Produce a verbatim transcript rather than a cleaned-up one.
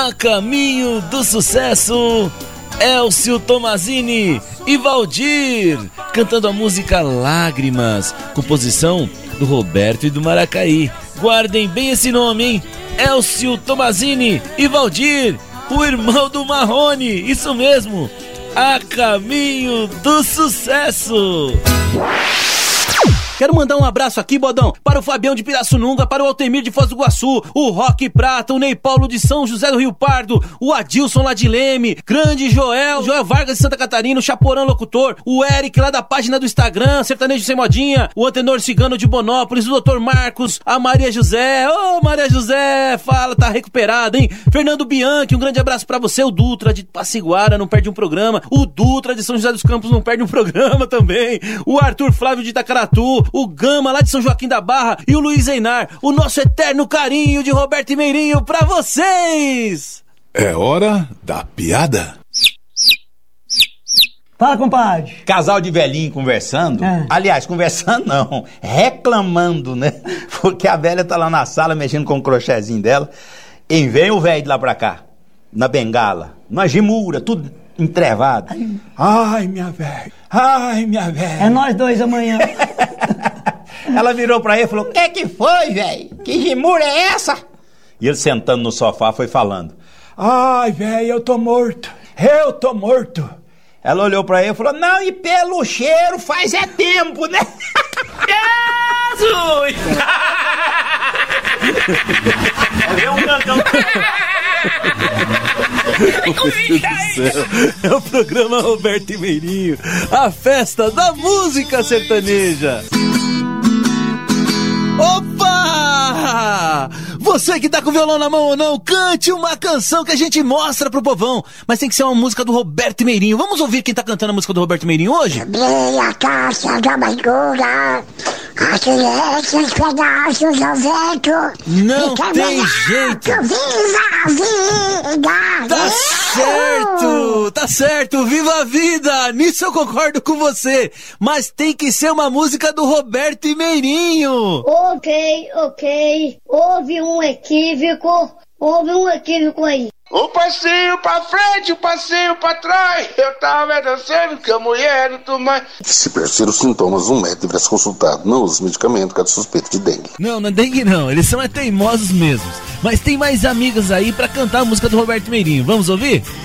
A caminho do sucesso, Elcio Tomazini e Valdir, cantando a música Lágrimas, composição do Roberto e do Maracaí. Guardem bem esse nome, hein? Elcio Tomazini e Valdir, o irmão do Marrone, isso mesmo, A caminho do sucesso. Quero mandar um abraço aqui, Bodão, para o Fabião de Pirassununga, para o Altemir de Foz do Iguaçu, o Roque Prata, o Ney Paulo de São José do Rio Pardo, o Adilson lá de Leme, grande Joel, Joel Vargas de Santa Catarina, o Chaporã Locutor, o Eric lá da página do Instagram, Sertanejo Sem Modinha, o Antenor Cigano de Bonópolis, o doutor Marcos, a Maria José, ô oh, Maria José, fala, tá recuperada, hein? Fernando Bianchi, um grande abraço pra você, o Dutra de Passiguara, não perde um programa, o Dutra de São José dos Campos não perde um programa também, o Arthur Flávio de Itacaratu, o Gama lá de São Joaquim da Barra e o Luiz Einar, o nosso eterno carinho de Roberto e Meirinho pra vocês! É hora da piada. Fala, compadre. Casal de velhinho conversando, é. aliás, conversando não, reclamando, né? Porque a velha tá lá na sala mexendo com o crochêzinho dela, e vem o velho de lá pra cá, na bengala, na gimura, tudo entrevado. Ai, ai minha velha, ai minha velha. É nós dois amanhã. Ela virou pra ele e falou: que que foi, velho? Que gimura é essa? E ele sentando no sofá foi falando: ai, velho, eu tô morto, eu tô morto. Ela olhou pra ele e falou: não, e pelo cheiro faz é tempo, né? Jesus! É um cantão. É o programa Roberto e Meirinho, a festa da música sertaneja. Opa! Você que tá com o violão na mão ou não, cante uma canção que a gente mostra pro povão. Mas tem que ser uma música do Roberto e Meirinho. Vamos ouvir quem tá cantando a música do Roberto e Meirinho hoje? Abri a caixa da amargura, as esses pedaços ao vento. Não tem jeito. Viva a vida! Tá certo, tá certo. Viva a vida! Nisso eu concordo com você. Mas tem que ser uma música do Roberto e Meirinho. Ok, ok. Houve um equívoco. Houve um equívoco aí. Um passinho pra frente, um passinho pra trás. Eu tava dançando que a mulher não toma. Se persistir os sintomas, um médico deverá ser consultado. Não use medicamento caso suspeito de dengue. Não, não é dengue não. Eles são é teimosos mesmos. Mas tem mais amigas aí pra cantar a música do Roberto Meirinho. Vamos ouvir?